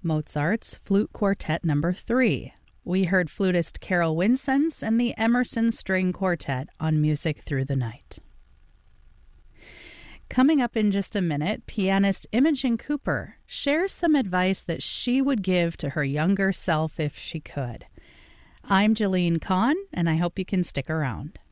Mozart's Flute Quartet No. 3. We heard flutist Carol Winsons and the Emerson String Quartet on Music Through the Night. Coming up in just a minute, pianist Imogen Cooper shares some advice that she would give to her younger self if she could. I'm Jalene Kahn, and I hope you can stick around.